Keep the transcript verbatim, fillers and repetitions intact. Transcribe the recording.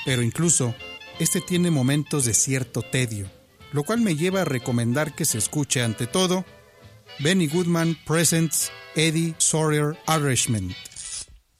pero incluso este tiene momentos de cierto tedio, lo cual me lleva a recomendar que se escuche ante todo Benny Goodman Presents Eddie Sawyer Arrangement.